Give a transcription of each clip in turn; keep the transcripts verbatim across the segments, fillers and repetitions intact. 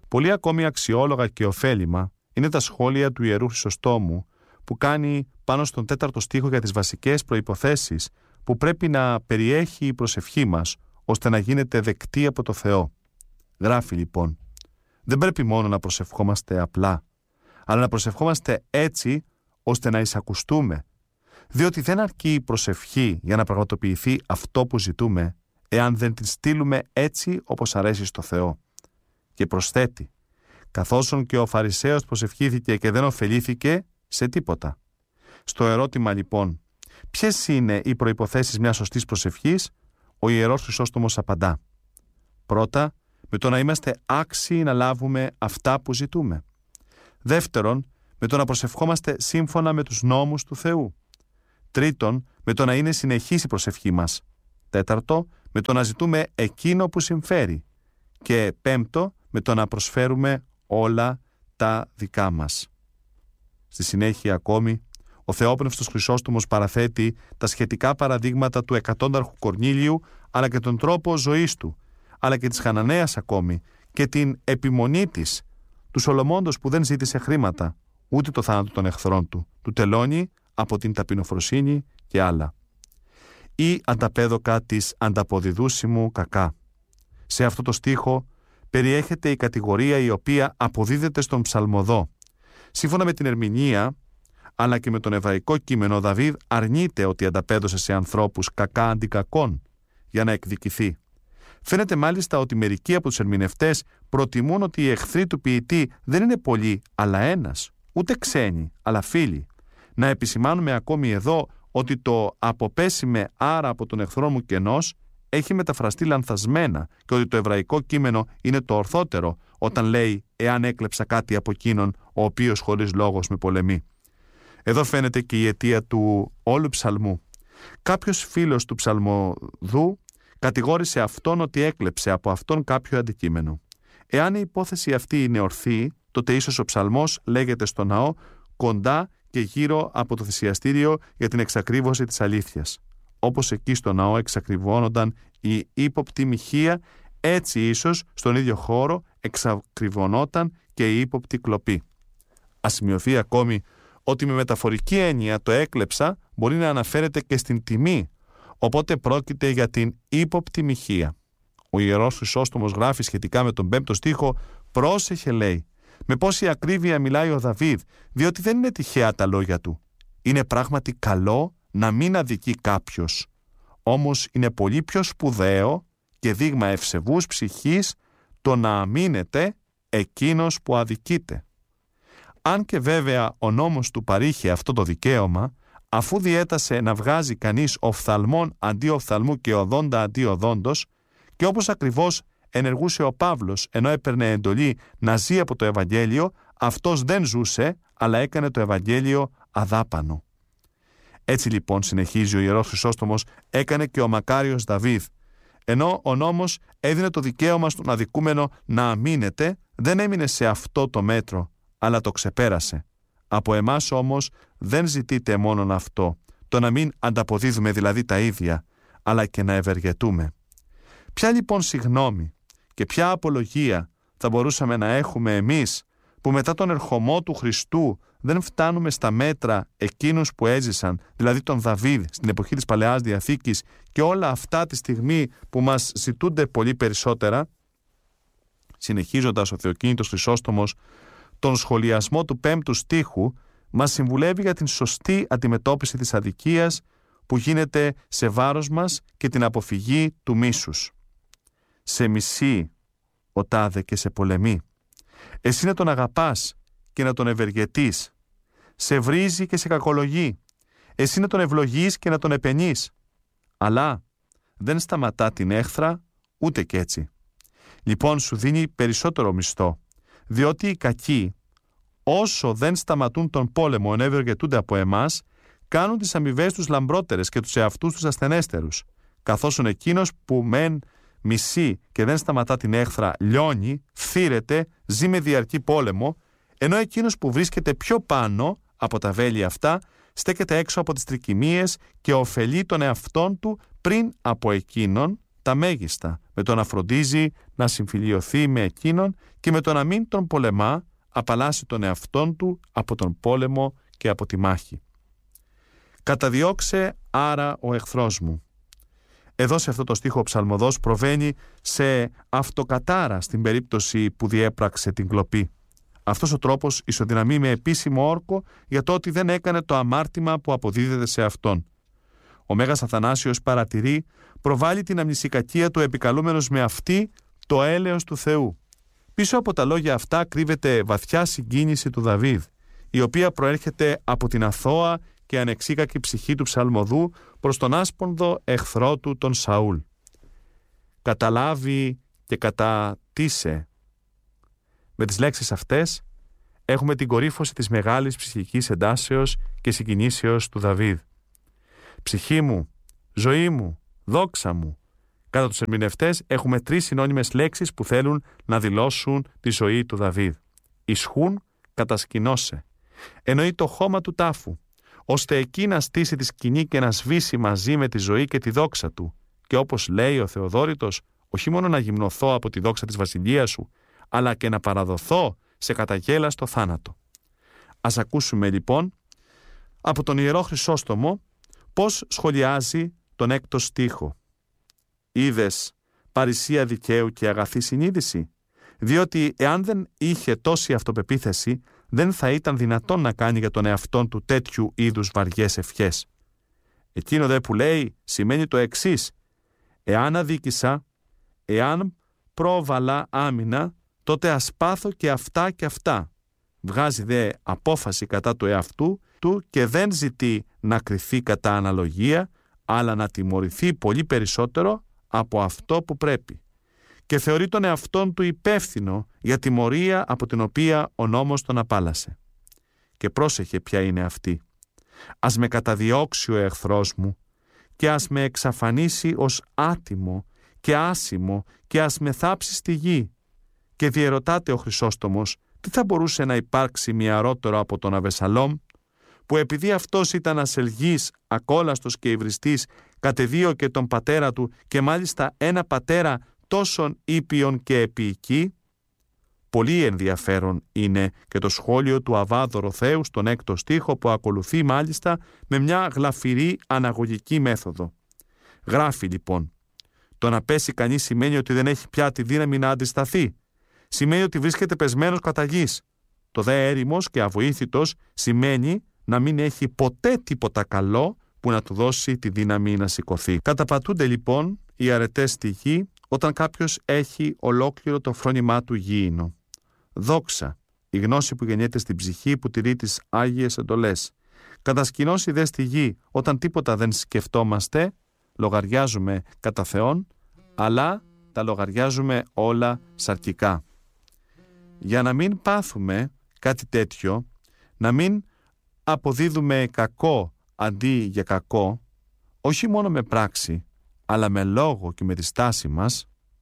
Πολύ ακόμη αξιόλογα και ωφέλιμα είναι τα σχόλια του Ιερού Χρυσοστόμου που κάνει πάνω στον τέταρτο στίχο για τις βασικές προϋποθέσεις που πρέπει να περιέχει η προσευχή μας ώστε να γίνεται δεκτή από το Θεό. Γράφει λοιπόν: δεν πρέπει μόνο να προσευχόμαστε απλά, αλλά να προσευχόμαστε έτσι ώστε να εισακουστούμε, διότι δεν αρκεί η προσευχή για να πραγματοποιηθεί αυτό που ζητούμε εάν δεν την στείλουμε έτσι όπως αρέσει στο Θεό. Και προσθέτει: καθόσον και ο Φαρισαίος προσευχήθηκε και δεν ωφελήθηκε σε τίποτα. Στο ερώτημα λοιπόν ποιες είναι οι προϋποθέσεις μιας σωστής προσευχής, ο Ιερός Χρυσόστομος απαντά: πρώτα, με το να είμαστε άξιοι να λάβουμε αυτά που ζητούμε. Δεύτερον, με το να προσευχόμαστε σύμφωνα με τους νόμους του Θεού. Τρίτον, με το να είναι συνεχής η προσευχή μας. Τέταρτο, με το να ζητούμε εκείνο που συμφέρει. Και πέμπτο, με το να προσφέρουμε όλα τα δικά μας. Στη συνέχεια ακόμη, ο Θεόπνευστος Χρυσόστομος παραθέτει τα σχετικά παραδείγματα του εκατόνταρχου Κορνήλιου, αλλά και τον τρόπο ζωής του, αλλά και της Χαναναίας ακόμη, και την επιμονή της, του Σολομώντος που δεν ζήτησε χρήματα, ούτε το θάνατο των εχθρών του, του τελώνει από την ταπεινοφροσύνη και άλλα. Ή ανταπέδοκα της ανταποδιδούσιμου κακά. Σε αυτό το στίχο περιέχεται η κατηγορία η οποία αποδίδεται στον ψαλμοδό. Σύμφωνα με την ερμηνεία, αλλά και με τον εβραϊκό κείμενο, ο Δαβίδ αρνείται ότι ανταπέδωσε σε ανθρώπους κακά αντί κακών για να εκδικηθεί. Φαίνεται μάλιστα ότι μερικοί από τους ερμηνευτές προτιμούν ότι οι εχθροί του ποιητή δεν είναι πολλοί, αλλά ένας, ούτε ξένοι, αλλά φίλοι. Να επισημάνουμε ακόμη εδώ ότι το «αποπέσιμε άρα από τον εχθρό μου κενός» έχει μεταφραστεί λανθασμένα και ότι το εβραϊκό κείμενο είναι το ορθότερο όταν λέει «εάν έκλεψα κάτι από εκείνον ο οποίος χωρίς λόγος με πολεμεί». Εδώ φαίνεται και η αιτία του όλου ψαλμού. Κάποιος φίλος του ψαλμοδού κατηγόρησε αυτόν ότι έκλεψε από αυτόν κάποιο αντικείμενο. Εάν η υπόθεση αυτή είναι ορθή, τότε ίσως ο ψαλμός λέγεται στο ναό κοντά και γύρω από το θυσιαστήριο για την εξακρίβωση της αλήθειας. Όπως εκεί στο ναό εξακριβώνονταν η ύποπτη μοιχεία, έτσι ίσως στον ίδιο χώρο εξακριβωνόταν και η ύποπτη κλοπή. Ας σημειωθεί ακόμη ότι με μεταφορική έννοια το έκλεψα μπορεί να αναφέρεται και στην τιμή, οπότε πρόκειται για την ύποπτη μοιχεία. Ο Ιερός Χρυσόστομος γράφει σχετικά με τον πέμπτο στίχο: πρόσεχε, λέει, με πόση ακρίβεια μιλάει ο Δαβίδ, διότι δεν είναι τυχαία τα λόγια του. Είναι πράγματι καλό να μην αδικεί κάποιος, όμως είναι πολύ πιο σπουδαίο και δείγμα ευσεβούς ψυχής το να αμήνεται εκείνος που αδικείται. Αν και βέβαια ο νόμος του παρήχε αυτό το δικαίωμα, αφού διέτασε να βγάζει κανείς οφθαλμόν αντί οφθαλμού και οδόντα αντί οδόντος, και όπως ακριβώς ενεργούσε ο Παύλος ενώ έπαιρνε εντολή να ζει από το Ευαγγέλιο, αυτός δεν ζούσε, αλλά έκανε το Ευαγγέλιο αδάπανο. Έτσι λοιπόν, συνεχίζει ο Ιερός Χρυσόστομος, έκανε και ο μακάριος Δαβίδ. Ενώ ο νόμος έδινε το δικαίωμα στον αδικούμενο να αμήνεται, δεν έμεινε σε αυτό το μέτρο, αλλά το ξεπέρασε. Από εμάς όμως δεν ζητείται μόνον αυτό, το να μην ανταποδίδουμε δηλαδή τα ίδια, αλλά και να ευεργετούμε. Ποια λοιπόν συγνώμη και ποια απολογία θα μπορούσαμε να έχουμε εμείς που μετά τον ερχομό του Χριστού δεν φτάνουμε στα μέτρα εκείνους που έζησαν, δηλαδή τον Δαβίδ στην εποχή της Παλαιάς Διαθήκης, και όλα αυτά τη στιγμή που μας ζητούνται πολύ περισσότερα? Συνεχίζοντας, ο Θεοκίνητος Χρυσόστομος τον σχολιασμό του πέμπτου στίχου μας συμβουλεύει για την σωστή αντιμετώπιση της αδικίας που γίνεται σε βάρος μας και την αποφυγή του μίσους. Σε μισεί ο τάδε και σε πολεμεί. Εσύ να τον αγαπάς και να τον ευεργετείς. Σε βρίζει και σε κακολογεί. Εσύ να τον ευλογείς και να τον επενείς. Αλλά δεν σταματά την έχθρα ούτε κι έτσι. Λοιπόν, σου δίνει περισσότερο μισθό, διότι οι κακοί, όσο δεν σταματούν τον πόλεμο ενώ ευεργετούνται από εμάς, κάνουν τις αμοιβές τους λαμπρότερες και τους εαυτούς τους ασθενέστερους, καθώς ο εκείνος που μεν μισεί και δεν σταματά την έχθρα λιώνει, φθήρεται, ζει με διαρκή πόλεμο, ενώ εκείνος που βρίσκεται πιο πάνω από τα βέλη αυτά στέκεται έξω από τις τρικυμίες και ωφελεί τον εαυτόν του πριν από εκείνον τα μέγιστα, με το να φροντίζει να συμφιλιωθεί με εκείνον και με το να μην τον πολεμά, απαλλάσσει τον εαυτόν του από τον πόλεμο και από τη μάχη. «Καταδιώξε άρα ο εχθρός μου». Εδώ σε αυτό το στίχο ο ψαλμοδός προβαίνει σε αυτοκατάρα στην περίπτωση που διέπραξε την κλοπή. Αυτός ο τρόπος ισοδυναμεί με επίσημο όρκο για το ότι δεν έκανε το αμάρτημα που αποδίδεται σε αυτόν. Ο Μέγας Αθανάσιος παρατηρεί, προβάλλει την αμνησικακία του επικαλούμενος με αυτή το έλεος του Θεού. Πίσω από τα λόγια αυτά κρύβεται βαθιά συγκίνηση του Δαβίδ, η οποία προέρχεται από την αθώα και ανεξίκακη ψυχή του ψαλμοδού προς τον άσπονδο εχθρό του τον Σαούλ. Καταλάβει και κατατίσε. Με τις λέξεις αυτές έχουμε την κορύφωση της μεγάλης ψυχικής εντάσεως και συγκινήσεως του Δαβίδ. Ψυχή μου, ζωή μου, δόξα μου. Κατά τους ερμηνευτές έχουμε τρεις συνώνυμες λέξεις που θέλουν να δηλώσουν τη ζωή του Δαβίδ. Ισχούν, κατασκηνώσε. Εννοεί το χώμα του τάφου, ώστε εκεί να στήσει τη σκηνή και να σβήσει μαζί με τη ζωή και τη δόξα του. Και όπως λέει ο Θεοδόρητος, όχι μόνο να γυμνοθώ από τη δόξα της βασιλείας σου, αλλά και να παραδοθώ σε καταγέλαστο θάνατο. Ας ακούσουμε λοιπόν από τον Ιερό Χρυσόστομο πώς σχολιάζει τον έκτο στίχο. «Είδες παρησία δικαίου και αγαθή συνείδηση, διότι εάν δεν είχε τόση αυτοπεποίθηση, δεν θα ήταν δυνατόν να κάνει για τον εαυτόν του τέτοιου είδους βαριές ευχές». Εκείνο δε που λέει σημαίνει το εξής: «Εάν αδίκησα, εάν πρόβαλα άμυνα, τότε ας πάθω και αυτά και αυτά». Βγάζει δε απόφαση κατά του εαυτού του και δεν ζητεί να κριθεί κατά αναλογία, αλλά να τιμωρηθεί πολύ περισσότερο από αυτό που πρέπει. Και θεωρεί τον εαυτόν του υπεύθυνο για τιμωρία από την οποία ο νόμος τον απάλασε. Και πρόσεχε ποια είναι αυτή. «Ας με καταδιώξει ο εχθρός μου και ας με εξαφανίσει ως άτιμο και άσημο και ας με θάψει στη γη». Και διερωτάται ο Χρυσόστομος, τι θα μπορούσε να υπάρξει μοιαρότερο από τον Αβεσαλόμ, που επειδή αυτός ήταν ασελγής, ακόλαστος και υβριστής, κατεδίωκε τον πατέρα του και μάλιστα ένα πατέρα τόσον ήπιον και επίοικη. Πολύ ενδιαφέρον είναι και το σχόλιο του Αββά Δωροθέου στον έκτο στίχο, που ακολουθεί μάλιστα με μια γλαφυρή αναγωγική μέθοδο. Γράφει λοιπόν: «Το να πέσει κανείς σημαίνει ότι δεν έχει πια τη δύναμη να αντισταθεί. Σημαίνει ότι βρίσκεται πεσμένος κατά γης. Το δε έρημος και αβοήθητος σημαίνει να μην έχει ποτέ τίποτα καλό που να του δώσει τη δύναμη να σηκωθεί». Καταπατούνται λοιπόν οι αρετές στη γη όταν κάποιος έχει ολόκληρο το φρόνημά του γήινο. Δόξα, η γνώση που γεννιέται στην ψυχή που τηρεί τις Άγιες εντολές. Κατασκηνώσει δε στη γη όταν τίποτα δεν σκεφτόμαστε, λογαριάζουμε κατά Θεόν, αλλά τα λογαριάζουμε όλα σαρκικά. Για να μην πάθουμε κάτι τέτοιο, να μην αποδίδουμε κακό αντί για κακό, όχι μόνο με πράξη, αλλά με λόγο και με τη στάση μας,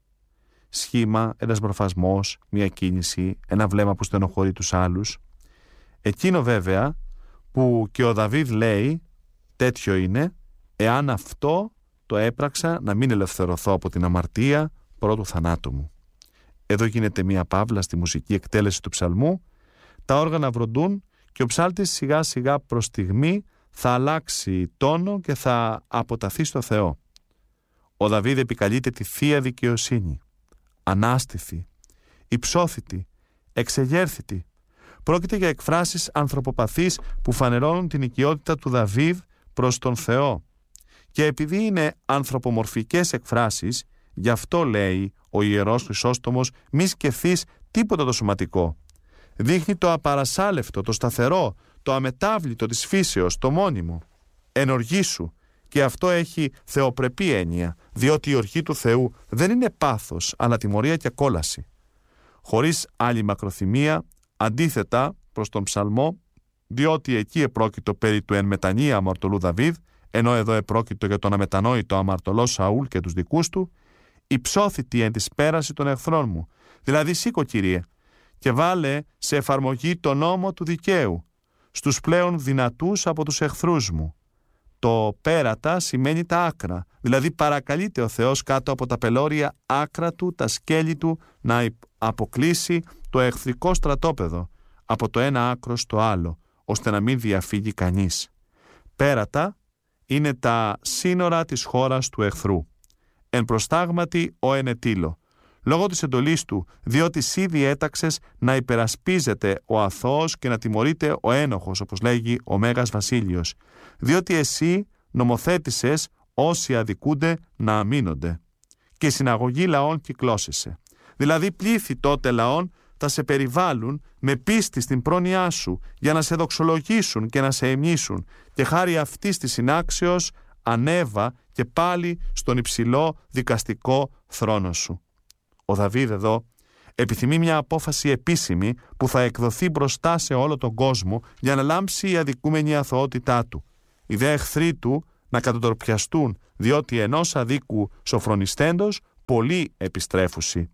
σχήμα, ένας μορφασμός, μια κίνηση, ένα βλέμμα που στενοχωρεί τους άλλους. Εκείνο βέβαια που και ο Δαβίδ λέει, τέτοιο είναι, εάν αυτό το έπραξα να μην ελευθερωθώ από την αμαρτία πρώτου θανάτου μου. Εδώ γίνεται μια παύλα στη μουσική εκτέλεση του ψαλμού, τα όργανα βροντούν και ο ψάλτης σιγά σιγά προς στιγμή θα αλλάξει τόνο και θα αποταθεί στο Θεό. Ο Δαβίδ επικαλείται τη Θεία Δικαιοσύνη, ανάστηθη, υψώθητη, εξεγέρθητη. Πρόκειται για εκφράσεις ανθρωποπαθείς που φανερώνουν την οικειότητα του Δαβίδ προς τον Θεό. Και επειδή είναι ανθρωπομορφικές εκφράσεις, γι' αυτό λέει ο Ιερός Χρυσόστομος, μη σκεφτείς τίποτα το σωματικό. Δείχνει το απαρασάλευτο, το σταθερό, το αμετάβλητο της φύσεως, το μόνιμο. Ενοργήσου. Και αυτό έχει θεοπρεπή έννοια, διότι η οργή του Θεού δεν είναι πάθος, αλλά τιμωρία και κόλαση. Χωρίς άλλη μακροθυμία, αντίθετα προς τον ψαλμό, διότι εκεί επρόκειτο περί του εν μετανία αμαρτωλού Δαβίδ, ενώ εδώ επρόκειτο για τον αμετανόητο αμαρτωλό Σαούλ και τους δικούς του, υψώθητη εν της πέραση των εχθρών μου. Δηλαδή σήκω, Κύριε, και βάλε σε εφαρμογή το νόμο του δικαίου, στους πλέον δυνατούς από τους εχθρούς μου. Το πέρατα σημαίνει τα άκρα, δηλαδή παρακαλείται ο Θεός κάτω από τα πελώρια άκρα του, τα σκέλη του, να αποκλείσει το εχθρικό στρατόπεδο από το ένα άκρο στο άλλο, ώστε να μην διαφύγει κανείς. Πέρατα είναι τα σύνορα της χώρας του εχθρού. Εν προστάγματι ο ενετήλο, λόγω της εντολής του, διότι σύ διέταξες να υπερασπίζεται ο αθώος και να τιμωρείται ο ένοχος, όπως λέγει ο Μέγας Βασίλειος, διότι εσύ νομοθέτησες όσοι αδικούνται να αμήνονται. Και συναγωγή λαών κυκλώσεσαι. Δηλαδή πλήθη τότε λαών θα σε περιβάλλουν με πίστη στην πρόνοιά σου, για να σε δοξολογήσουν και να σε εμνήσουν, και χάρη αυτής της συνάξεως ανέβα και πάλι στον υψηλό δικαστικό θρόνο σου. Ο Δαβίδ εδώ επιθυμεί μια απόφαση επίσημη που θα εκδοθεί μπροστά σε όλο τον κόσμο για να λάμψει η αδικούμενη αθωότητά του. Οι δε εχθροί του να κατατροπιαστούν, διότι ενός αδίκου σοφρονιστέντος πολλοί επιστρέφουσι.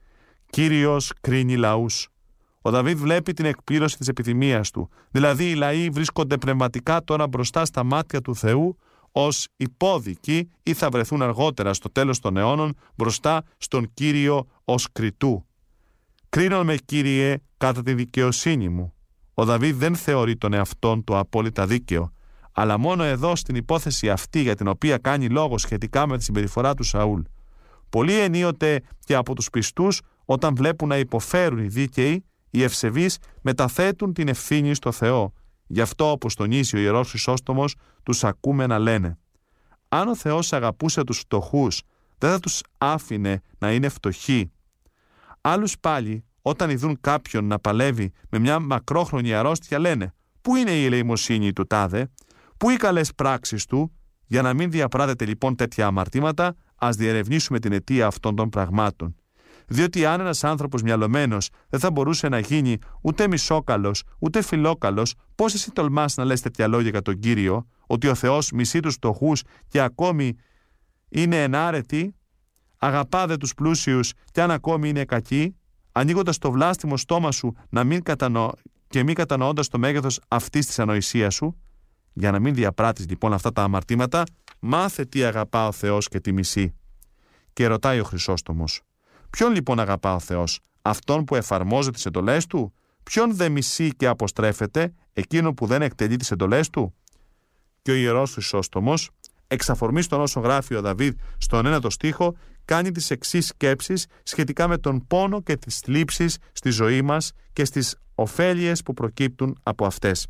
Κύριος κρίνει λαούς. Ο Δαβίδ βλέπει την εκπλήρωση της επιθυμίας του, δηλαδή οι λαοί βρίσκονται πνευματικά τώρα μπροστά στα μάτια του Θεού ως υπόδικοι ή θα βρεθούν αργότερα στο τέλος των αιώνων μπροστά στον Κύριο ως κριτού. «Κρίνον με, Κύριε, κατά τη δικαιοσύνη μου». Ο Δαβίδ δεν θεωρεί τον εαυτόν του απόλυτα δίκαιο, αλλά μόνο εδώ στην υπόθεση αυτή για την οποία κάνει λόγο σχετικά με τη συμπεριφορά του Σαούλ. Πολλοί ενίοτε και από τους πιστούς, όταν βλέπουν να υποφέρουν οι δίκαιοι, οι ευσεβείς μεταθέτουν την ευθύνη στο Θεό. Γι' αυτό, όπως τονίζει ο Ιερός Χρυσόστομος, τους ακούμε να λένε: «Αν ο Θεός αγαπούσε τους φτωχούς, δεν θα τους άφηνε να είναι φτωχοί». Άλλους πάλι, όταν ειδούν κάποιον να παλεύει με μια μακρόχρονη αρρώστια, λένε: «Πού είναι η ελεημοσύνη του τάδε, πού οι καλές πράξεις του?» Για να μην διαπράτεται λοιπόν τέτοια αμαρτήματα, ας διερευνήσουμε την αιτία αυτών των πραγμάτων. Διότι αν ένας άνθρωπος μυαλωμένος δεν θα μπορούσε να γίνει ούτε μισόκαλος, ούτε φιλόκαλος, πώς εσύ τολμάς να λες τέτοια λόγια για τον Κύριο, ότι ο Θεός μισεί τους φτωχούς και ακόμη είναι ενάρετοι, αγαπά δε τους πλούσιους και αν ακόμη είναι κακοί, ανοίγοντας το βλάστημο στόμα σου να μην κατανο... και μη κατανοώντας το μέγεθος αυτής της ανοησίας σου? Για να μην διαπράττεις λοιπόν αυτά τα αμαρτήματα, μάθε τι αγαπά ο Θεός και τι μισεί. Και ρωτάει ο Χρυσόστομος: ποιον λοιπόν αγαπά ο Θεός, αυτόν που εφαρμόζει τις εντολές του? Ποιον δεν μισεί και αποστρέφεται, εκείνο που δεν εκτελεί τις εντολές του? Και ο Ιερός Χρυσόστομος, εξ αφορμής των όσων γράφει ο Δαβίδ στον ένατο στίχο, κάνει τις εξής σκέψεις σχετικά με τον πόνο και τις θλίψεις στη ζωή μας και στις ωφέλειες που προκύπτουν από αυτές.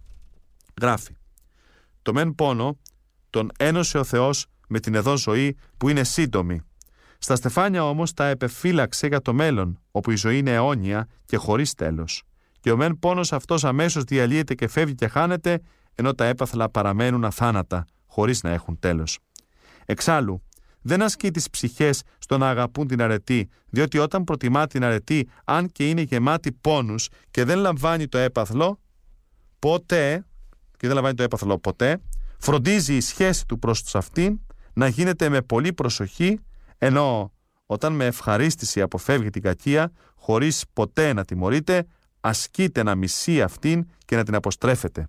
Γράφει: «Το μεν πόνο τον ένωσε ο Θεός με την εδώ ζωή που είναι σύντομη. Στα στεφάνια όμως τα επεφύλαξε για το μέλλον, όπου η ζωή είναι αιώνια και χωρίς τέλος. Και ο μεν πόνος αυτός αμέσως διαλύεται και φεύγει και χάνεται, ενώ τα έπαθλα παραμένουν αθάνατα, χωρίς να έχουν τέλος. Εξάλλου, δεν ασκεί τις ψυχές στο να αγαπούν την αρετή, διότι όταν προτιμά την αρετή, αν και είναι γεμάτη πόνους και δεν λαμβάνει το έπαθλο, ποτέ, και δεν λαμβάνει το έπαθλο ποτέ, φροντίζει η σχέση του προς αυτήν να γίνεται με πολύ προσοχή, ενώ όταν με ευχαρίστηση αποφεύγει την κακία, χωρίς ποτέ να τιμωρείται, ασκείται να μισεί αυτήν και να την αποστρέφεται,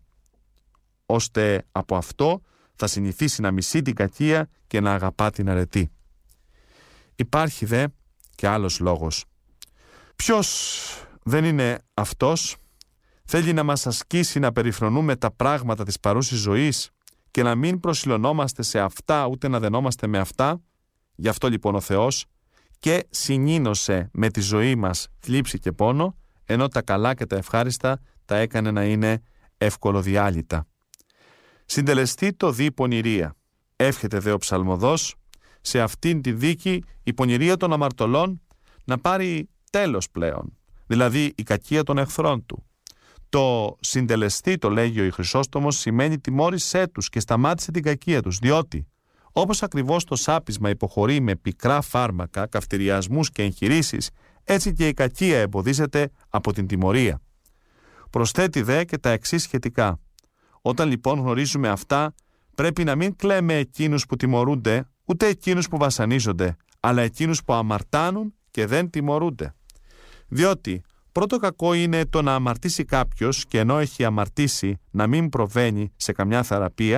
ώστε από αυτό θα συνηθίσει να μισεί την κακία και να αγαπά την αρετή. Υπάρχει δε και άλλος λόγος. Ποιος δεν είναι αυτός? Θέλει να μας ασκήσει να περιφρονούμε τα πράγματα της παρούσης ζωής και να μην προσιλωνόμαστε σε αυτά ούτε να δενόμαστε με αυτά. Γι' αυτό λοιπόν ο Θεός και συνήνωσε με τη ζωή μας θλίψη και πόνο, ενώ τα καλά και τα ευχάριστα τα έκανε να είναι ευκολοδιάλυτα. Συντελεστεί το δι πονηρία. Εύχεται δε ο ψαλμοδός σε αυτήν τη δίκη η πονηρία των αμαρτωλών να πάρει τέλος πλέον, δηλαδή η κακία των εχθρών του. Το συντελεστεί, το λέγει ο Χρυσόστομος, σημαίνει τιμώρησέ τους και σταμάτησε την κακία τους, διότι όπως ακριβώς το σάπισμα υποχωρεί με πικρά φάρμακα, καυτηριασμούς και εγχειρήσεις, έτσι και η κακία εμποδίζεται από την τιμωρία. Προσθέτει δε και τα εξής σχετικά. Όταν λοιπόν γνωρίζουμε αυτά, πρέπει να μην κλαίμε εκείνους που τιμωρούνται, ούτε εκείνους που βασανίζονται, αλλά εκείνους που αμαρτάνουν και δεν τιμωρούνται. Διότι πρώτο κακό είναι το να αμαρτήσει κάποιος και ενώ έχει αμαρτήσει να μην προβαίνει σε καμιά θεραπεία,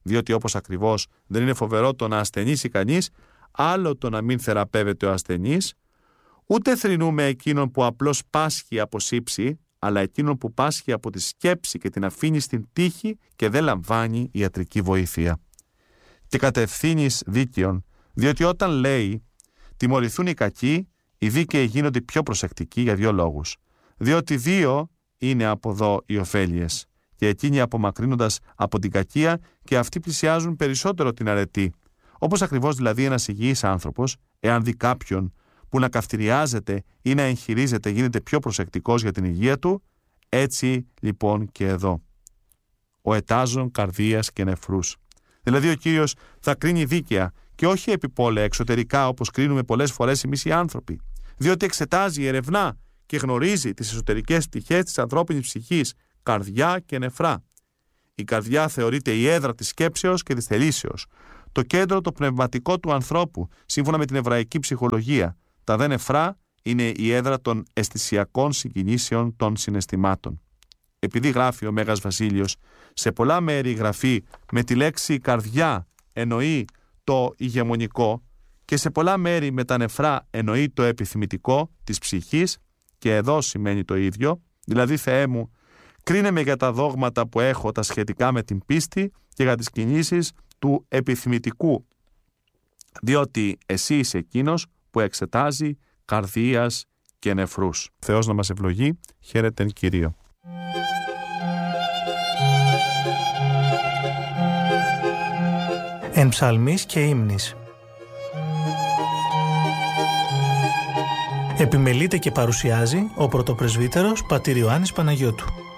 διότι όπως ακριβώς δεν είναι φοβερό το να ασθενήσει κανείς, άλλο το να μην θεραπεύεται ο ασθενής, ούτε θρηνούμε εκείνον που απλώς πάσχει από σύψη, αλλά εκείνον που πάσχει από τη σκέψη και την αφήνει στην τύχη και δεν λαμβάνει ιατρική βοήθεια. Και κατευθύνεις δίκαιων, διότι όταν λέει τιμωρηθούν οι κακοί, οι δίκαιοι γίνονται πιο προσεκτικοί για δύο λόγους. Διότι δύο είναι από εδώ οι ωφέλειες, και εκείνοι απομακρύνοντας από την κακία και αυτοί πλησιάζουν περισσότερο την αρετή. Όπως ακριβώς δηλαδή ένας υγιής άνθρωπος, εάν δει κάποιον που να καυτηριάζεται ή να εγχειρίζεται, γίνεται πιο προσεκτικός για την υγεία του, έτσι λοιπόν και εδώ. Ο ετάζων καρδίας και νεφρούς. Δηλαδή ο Κύριος θα κρίνει δίκαια και όχι επιπόλαια εξωτερικά όπως κρίνουμε πολλές φορές εμείς οι άνθρωποι, διότι εξετάζει, ερευνά και γνωρίζει τις εσωτερικές πτυχές της ανθρώπινης ψυχής, καρδιά και νεφρά. Η καρδιά θεωρείται η έδρα της σκέψεως και της θελήσεως, το κέντρο το πνευματικό του ανθρώπου, σύμφωνα με την εβραϊκή ψυχολογία. Τα δε νεφρά είναι η έδρα των αισθησιακών συγκινήσεων των συναισθημάτων. Επειδή γράφει ο Μέγας Βασίλειος, σε πολλά μέρη γραφεί με τη λέξη καρδιά εννοεί το ηγεμονικό και σε πολλά μέρη με τα νεφρά εννοεί το επιθυμητικό της ψυχής, και εδώ σημαίνει το ίδιο, δηλαδή Θεέ μου, κρίνε με για τα δόγματα που έχω τα σχετικά με την πίστη και για τις κινήσεις του επιθυμητικού, διότι εσύ είσαι εκείνος που εξετάζει καρδίας και νεφρούς. Θεός να μας ευλογεί. Χαίρετεν Κυρίω. Εν ψαλμής και ύμνης. Επιμελείται και παρουσιάζει ο πρωτοπρεσβύτερος πατήρ Ιωάννης Παναγιώτου.